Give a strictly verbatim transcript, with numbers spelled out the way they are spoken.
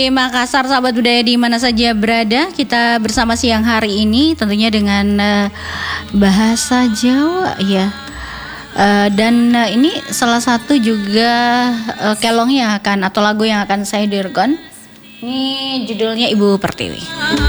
Di Makassar, sahabat budaya di mana saja berada, kita bersama siang hari ini tentunya dengan uh, bahasa Jawa ya. Uh, dan uh, ini salah satu juga uh, kelong yang akan atau lagu yang akan saya dirgon. Ini judulnya Ibu Pertiwi.